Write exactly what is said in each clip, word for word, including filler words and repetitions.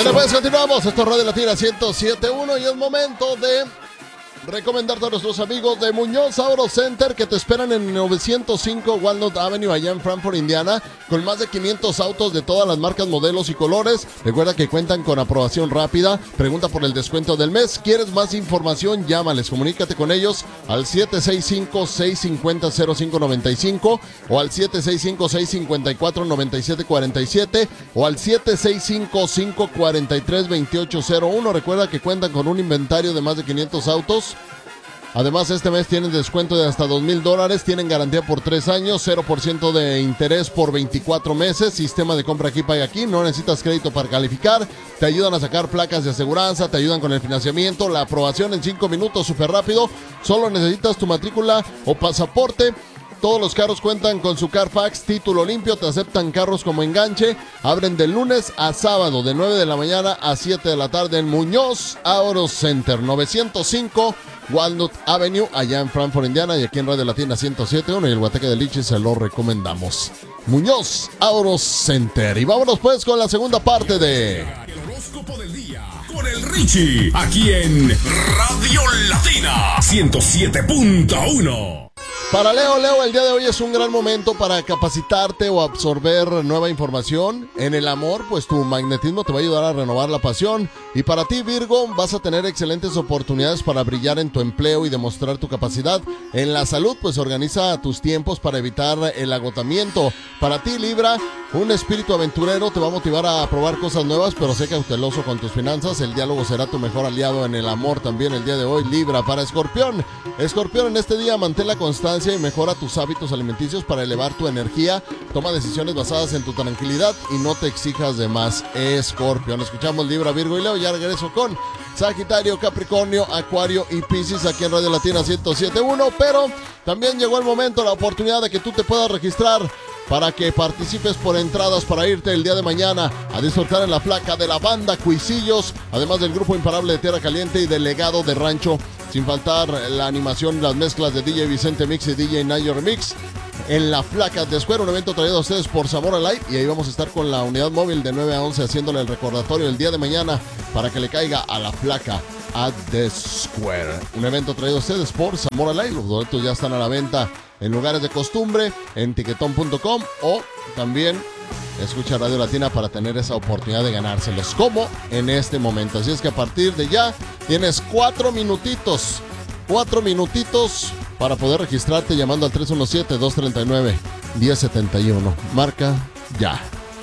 Bueno, pues continuamos. Esto es Radio Latina ciento siete punto uno y es momento de recomendarte a nuestros amigos de Muñoz Auto Center que te esperan en novecientos cinco Walnut Avenue allá en Frankfort, Indiana, con más de quinientos autos de todas las marcas, modelos y colores. Recuerda que cuentan con aprobación rápida. Pregunta por el descuento del mes. ¿Quieres más información? Llámales, comunícate con ellos al siete seis cinco, seis cinco cero, cero cinco nueve cinco o al siete seis cinco, seis cinco cuatro, nueve siete cuatro siete o al siete seis cinco, cinco cuatro tres, dos ocho cero uno. Recuerda que cuentan con un inventario de más de quinientos autos. Además, este mes tienen descuento de hasta dos mil dólares, tienen garantía por tres años, cero por ciento de interés por veinticuatro meses, sistema de compra aquí, paga aquí, no necesitas crédito para calificar, te ayudan a sacar placas de aseguranza, te ayudan con el financiamiento, la aprobación en cinco minutos, súper rápido, solo necesitas tu matrícula o pasaporte. Todos los carros cuentan con su Carfax, título limpio, te aceptan carros como enganche. Abren de lunes a sábado, de nueve de la mañana a siete de la tarde en Muñoz Auto Center, novecientos cinco Walnut Avenue, allá en Frankfort, Indiana, y aquí en Radio Latina ciento siete punto uno y el Guateque de Lichi se lo recomendamos. Muñoz Auto Center. Y vámonos pues con la segunda parte de... El horóscopo del día con el Richie, aquí en Radio Latina ciento siete punto uno. Para Leo, Leo, el día de hoy es un gran momento para capacitarte o absorber nueva información. En el amor, pues tu magnetismo te va a ayudar a renovar la pasión. Y para ti, Virgo, vas a tener excelentes oportunidades para brillar en tu empleo y demostrar tu capacidad. En la salud, pues organiza tus tiempos para evitar el agotamiento. Para ti, Libra, un espíritu aventurero te va a motivar a probar cosas nuevas, pero sé cauteloso con tus finanzas. El diálogo será tu mejor aliado en el amor también el día de hoy, Libra. Para Escorpión, Escorpión, en este día mantén la constancia y mejora tus hábitos alimenticios para elevar tu energía. Toma decisiones basadas en tu tranquilidad y no te exijas de más, Escorpión. Escuchamos Libra, Virgo y Leo. Ya regreso con Sagitario, Capricornio, Acuario y Piscis aquí en Radio Latina ciento siete punto uno. Pero también llegó el momento, la oportunidad de que tú te puedas registrar para que participes por entradas para irte el día de mañana a disfrutar en la placa de la banda Cuisillos, además del grupo Imparable de Tierra Caliente y del Legado de Rancho, sin faltar la animación y las mezclas de D J Vicente Mix y D J Nayo Remix en la placa de Square, un evento traído a ustedes por Zamora Light, y ahí vamos a estar con la unidad móvil de nueve a once haciéndole el recordatorio el día de mañana para que le caiga a la placa at the Square. Un evento traído a ustedes por Zamora Light. Los boletos ya están a la venta en lugares de costumbre, en tiquetón punto com, o también escucha Radio Latina para tener esa oportunidad de ganárselos como en este momento. Así es que a partir de ya tienes cuatro minutitos, cuatro minutitos para poder registrarte llamando al tres uno siete, dos tres nueve, uno cero siete uno. Marca ya.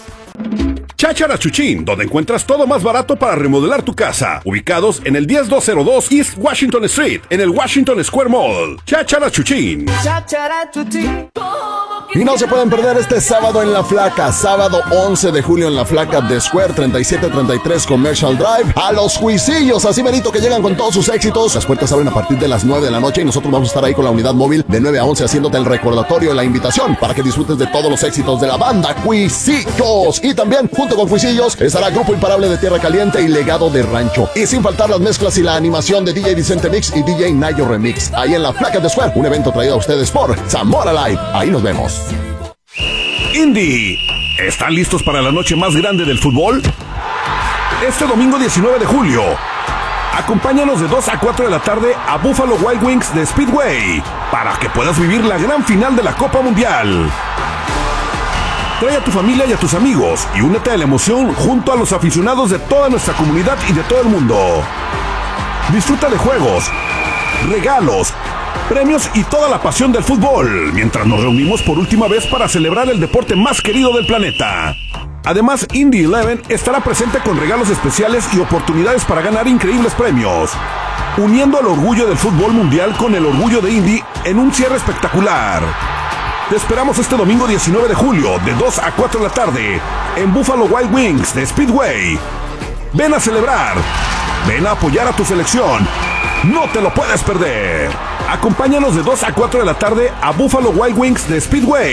Cháchara Chuchín, donde encuentras todo más barato para remodelar tu casa. Ubicados en el diez mil doscientos dos East Washington Street, en el Washington Square Mall. Cháchara Chuchín. Cháchara Chuchín. Y no se pueden perder este sábado en La Flaca, sábado once de julio en La Flaca de Square, treinta y siete treinta y tres Commercial Drive, a los Cuisillos, así merito que llegan con todos sus éxitos. Las puertas abren a partir de las nueve de la noche y nosotros vamos a estar ahí con la unidad móvil de nueve a once haciéndote el recordatorio, la invitación para que disfrutes de todos los éxitos de la banda Cuisillos. Y también, junto con Cuisillos, estará Grupo Imparable de Tierra Caliente y Legado de Rancho. Y sin faltar las mezclas y la animación de D J Vicente Mix y D J Nayo Remix, ahí en La Flaca de Square, un evento traído a ustedes por Zamora Live. Ahí nos vemos. Indy, ¿están listos para la noche más grande del fútbol? Este domingo diecinueve de julio, acompáñanos de dos a cuatro de la tarde a Buffalo Wild Wings de Speedway para que puedas vivir la gran final de la Copa Mundial. Trae a tu familia y a tus amigos y únete a la emoción junto a los aficionados de toda nuestra comunidad y de todo el mundo. Disfruta de juegos, regalos, premios y toda la pasión del fútbol, mientras nos reunimos por última vez para celebrar el deporte más querido del planeta. Además, Indy once estará presente con regalos especiales y oportunidades para ganar increíbles premios, uniendo el orgullo del fútbol mundial con el orgullo de Indy en un cierre espectacular. Te esperamos este domingo diecinueve de julio, de dos a cuatro de la tarde, en Buffalo Wild Wings de Speedway. Ven a celebrar, ven a apoyar a tu selección. No te lo puedes perder. Acompáñanos de dos a cuatro de la tarde a Buffalo Wild Wings de Speedway